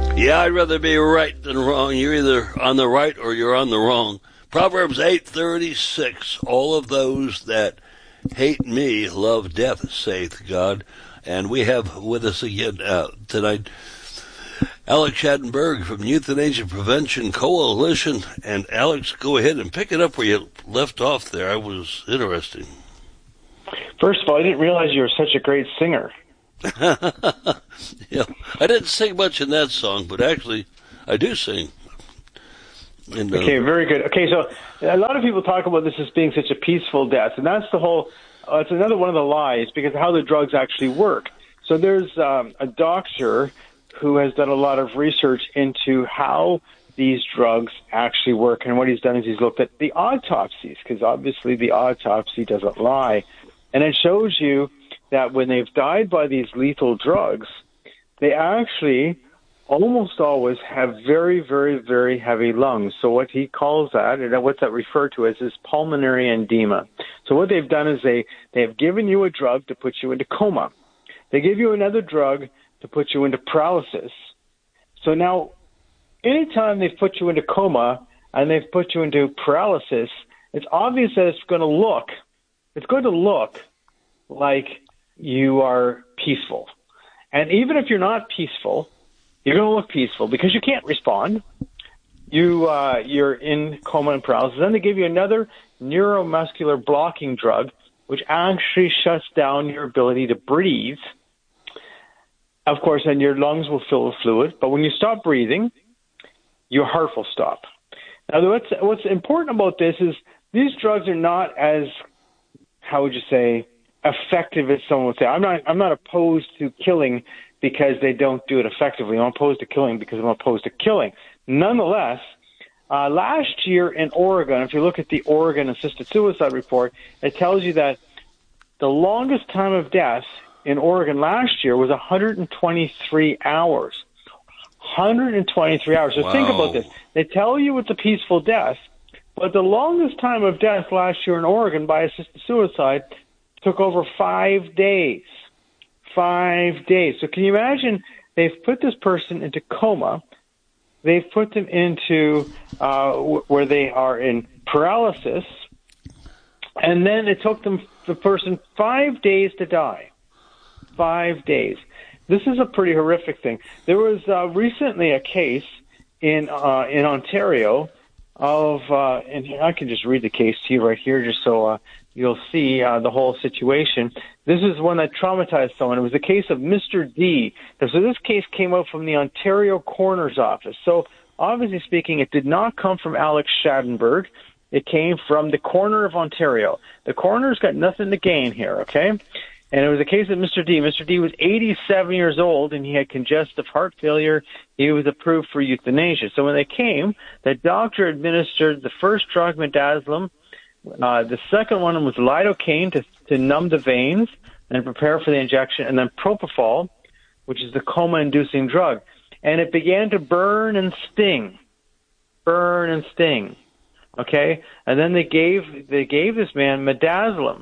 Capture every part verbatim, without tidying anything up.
Yeah, I'd rather be right than wrong. You're either on the right or you're on the wrong. Proverbs eight thirty-six. All of those that hate me love death, saith God. And we have with us again uh, tonight Alex Schadenberg from Euthanasia Prevention Coalition. And Alex, go ahead and pick it up where you left off there. I was interesting. First of all, I didn't realize you were such a great singer. Yeah, I didn't sing much in that song, but actually, I do sing. And, uh, okay, very good. Okay, so a lot of people talk about this as being such a peaceful death, and that's the whole. Uh, it's another one of the lies because of how the drugs actually work. So there's um, a doctor who has done a lot of research into how these drugs actually work, and what he's done is he's looked at the autopsies because obviously the autopsy doesn't lie, and it shows you that when they've died by these lethal drugs, they actually almost always have very, very, very heavy lungs. So what he calls that, and what's that referred to as, is pulmonary edema. So what they've done is they, they have given you a drug to put you into coma. They give you another drug to put you into paralysis. So now, anytime they've put you into coma and they've put you into paralysis, it's obvious that it's going to look, it's going to look like you are peaceful. And even if you're not peaceful, you're going to look peaceful because you can't respond. You, uh, you're in coma and paralysis. Then they give you another neuromuscular blocking drug, which actually shuts down your ability to breathe. Of course, then your lungs will fill with fluid. But when you stop breathing, your heart will stop. Now, what's, what's important about this is these drugs are not as, how would you say, effective as someone would say. I'm not I'm not opposed to killing because they don't do it effectively. I'm opposed to killing because I'm opposed to killing. Nonetheless, uh, last year in Oregon, if you look at the Oregon Assisted Suicide Report, it tells you that the longest time of death in Oregon last year was one hundred twenty-three hours. one hundred twenty-three hours. So wow. Think about this. They tell you it's a peaceful death, but the longest time of death last year in Oregon by assisted suicide took over five days. Five days. So can you imagine they've put this person into coma. They've put them into uh, w- where they are in paralysis. And then it took them, the person, five days to die. Five days. This is a pretty horrific thing. There was uh, recently a case in uh, in Ontario of, uh, and I can just read the case to you right here just so uh, you'll see uh, the whole situation. This is one that traumatized someone. It was the case of Mister D. So this case came out from the Ontario Coroner's Office. So obviously speaking, it did not come from Alex Schadenberg. It came from the coroner of Ontario. The coroner's got nothing to gain here, okay? And it was a case of Mister D. Mister D was eighty-seven years old, and he had congestive heart failure. He was approved for euthanasia. So when they came, the doctor administered the first drug, midazolam. Uh, the second one was lidocaine to, to numb the veins and prepare for the injection, and then propofol, which is the coma-inducing drug. And it began to burn and sting, burn and sting, okay? And then they gave they gave this man midazolam.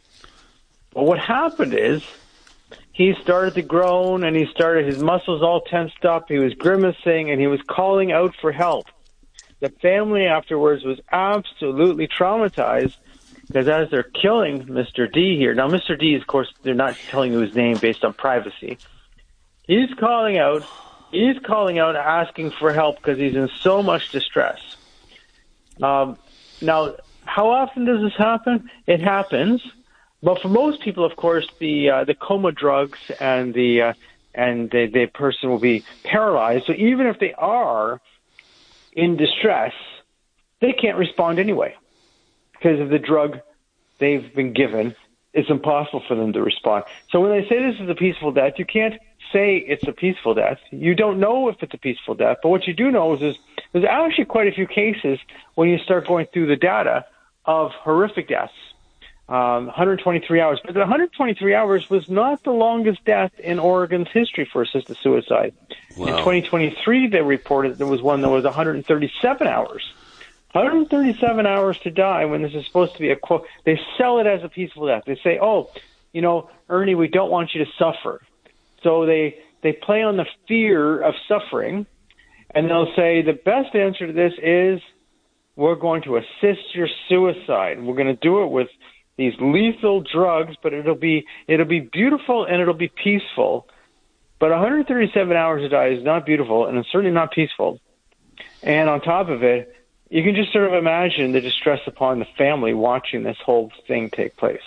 But what happened is he started to groan, and he started, his muscles all tensed up. He was grimacing, and he was calling out for help. The family afterwards was absolutely traumatized because as they're killing Mister D here, now Mister D, of course, they're not telling you his name based on privacy. He's calling out, he's calling out asking for help because he's in so much distress. Um, now, how often does this happen? It happens. But for most people, of course, the uh, the coma drugs and the uh, and the, the person will be paralyzed. So even if they are in distress, they can't respond anyway because of the drug they've been given. It's impossible for them to respond. So when they say this is a peaceful death, you can't say it's a peaceful death. You don't know if it's a peaceful death. But what you do know is there's, there's actually quite a few cases when you start going through the data of horrific deaths. Um, one hundred twenty-three hours. But the one hundred twenty-three hours was not the longest death in Oregon's history for assisted suicide. Wow. In twenty twenty-three, they reported there was one that was one hundred thirty-seven hours. one hundred thirty-seven hours to die when this is supposed to be a quote. They sell it as a peaceful death. They say, oh, you know, Ernie, we don't want you to suffer. So they they play on the fear of suffering, and they'll say the best answer to this is we're going to assist your suicide. We're going to do it with these lethal drugs, but it'll be it'll be beautiful and it'll be peaceful. But one hundred thirty-seven hours to die is not beautiful, and it's certainly not peaceful. And on top of it, you can just sort of imagine the distress upon the family watching this whole thing take place.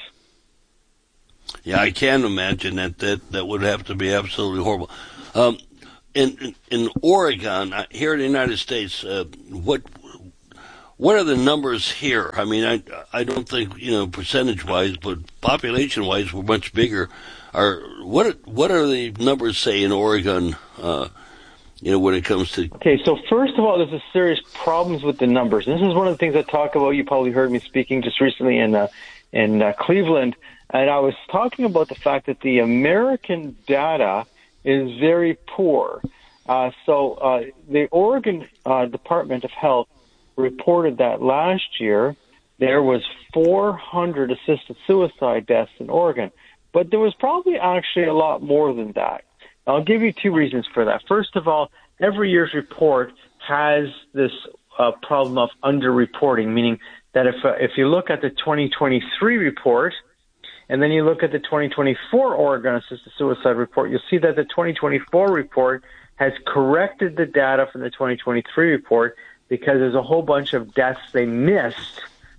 Yeah, I can imagine that. That, that would have to be absolutely horrible. Um, in, in in Oregon, here in the United States, uh, what what are the numbers here? I mean, I I don't think, you know, percentage wise, but population wise, we're much bigger. Are what what are the numbers say in Oregon? Uh, you know, when it comes to okay. So first of all, there's a serious problems with the numbers. This is one of the things I talk about. You probably heard me speaking just recently in uh, in uh, Cleveland, and I was talking about the fact that the American data is very poor. Uh, so uh, the Oregon uh, Department of Health reported that last year there was four hundred assisted suicide deaths in Oregon. But there was probably actually a lot more than that. I'll give you two reasons for that. First of all, every year's report has this uh, problem of underreporting, meaning that if uh, if you look at the twenty twenty-three report and then you look at the twenty twenty-four Oregon Assisted Suicide Report, you'll see that the twenty twenty-four report has corrected the data from the twenty twenty-three report because there's a whole bunch of deaths they missed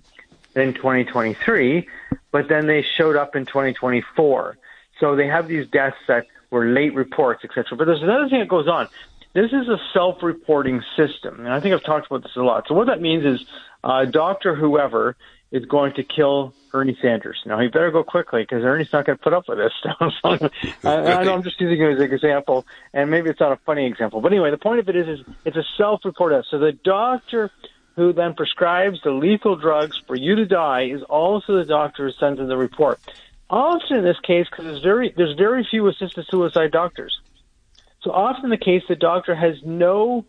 in twenty twenty-three, but then they showed up in twenty twenty-four. So they have these deaths that were late reports, et cetera. But there's another thing that goes on. This is a self-reporting system, and I think I've talked about this a lot. So what that means is uh, Doctor whoever is going to kill Bernie Sanders. Now, he better go quickly because Ernie's not going to put up with this stuff. So, I, I know I'm just using it as an example, and maybe it's not a funny example. But anyway, the point of it is, is it's a self-report. So the doctor who then prescribes the lethal drugs for you to die is also the doctor who sends in the report. Often in this case, because there's very, there's very few assisted suicide doctors. So often the case, the doctor has no,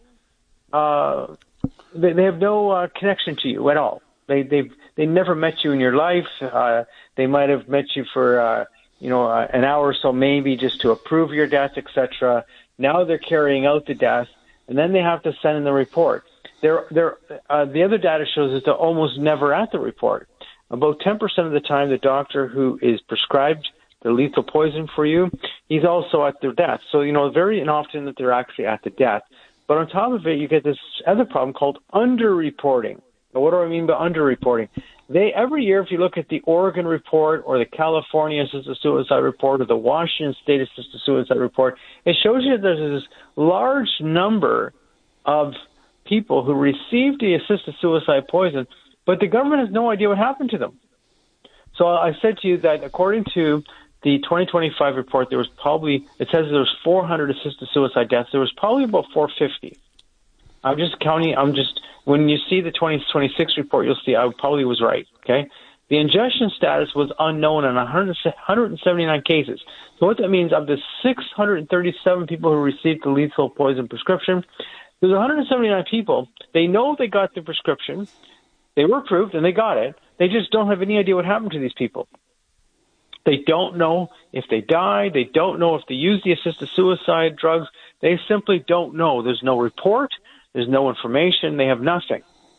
uh, they, they have no uh, connection to you at all. They they've they never met you in your life. Uh, they might have met you for uh, you know uh, an hour or so, maybe just to approve your death, et cetera. Now they're carrying out the death, and then they have to send in the report. They're, they're, uh, the other data shows that they're almost never at the report. About ten percent of the time, the doctor who is prescribed the lethal poison for you, he's also at their death. So, you know, very often that they're actually at the death. But on top of it, you get this other problem called underreporting. Now, what do I mean by underreporting? They, every year, if you look at the Oregon report or the California Assisted Suicide Report or the Washington State Assisted Suicide Report, it shows you that there's this large number of people who received the assisted suicide poison, but the government has no idea what happened to them. So I said to you that according to the twenty twenty-five report, there was probably, it says there was four hundred assisted suicide deaths. There was probably about four hundred fifty. I'm just counting, I'm just, when you see the twenty twenty-six report, you'll see I probably was right, okay? The ingestion status was unknown in one hundred seventy-nine cases. So what that means, of the six hundred thirty-seven people who received the lethal poison prescription, there's one hundred seventy-nine people. They know they got the prescription. They were approved, and they got it. They just don't have any idea what happened to these people. They don't know if they died. They don't know if they used the assisted suicide drugs. They simply don't know. There's no report. There's no information. They have nothing.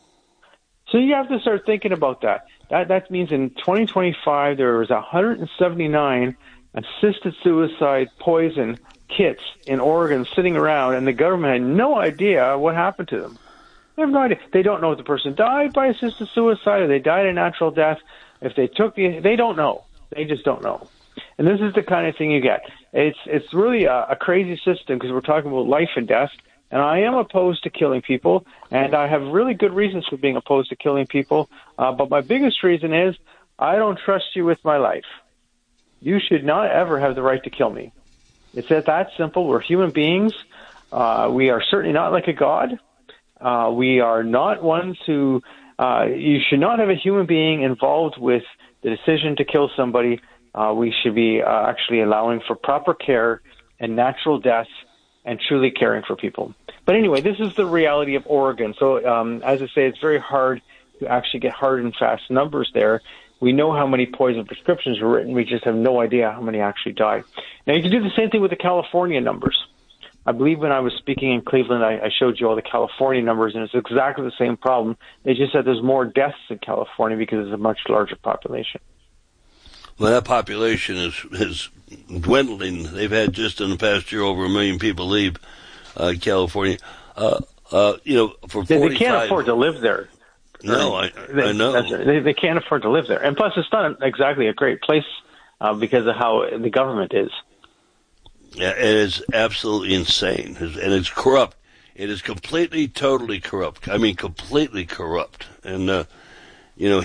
So you have to start thinking about that. That, that means in twenty twenty-five, there was one hundred seventy-nine assisted suicide poison kits in Oregon sitting around, and the government had no idea what happened to them. They have no idea. They don't know if the person died by assisted suicide or they died a natural death. If they took the, they don't know. They just don't know. And this is the kind of thing you get. It's it's really a, a crazy system because we're talking about life and death. And I am opposed to killing people, and I have really good reasons for being opposed to killing people. Uh, but my biggest reason is I don't trust you with my life. You should not ever have the right to kill me. It's that simple. We're human beings. Uh, we are certainly not like a god. Uh, we are not ones who, uh, you should not have a human being involved with the decision to kill somebody. Uh, we should be uh, actually allowing for proper care and natural death and truly caring for people. But anyway, this is the reality of Oregon. So um, as I say, it's very hard to actually get hard and fast numbers there. We know how many poison prescriptions were written. We just have no idea how many actually died. Now, you can do the same thing with the California numbers. I believe when I was speaking in Cleveland, I, I showed you all the California numbers, and it's exactly the same problem. They just said there's more deaths in California because it's a much larger population. Well, that population is, is dwindling. They've had just in the past year over a million people leave uh, California. Uh, uh, you know, for forty-five, they can't afford to live there. No, I, they, I know. That's, they, they can't afford to live there. And plus, it's not exactly a great place uh, because of how the government is. Yeah, it is absolutely insane. And it's corrupt. It is completely, totally corrupt. I mean, completely corrupt. And, uh, you know,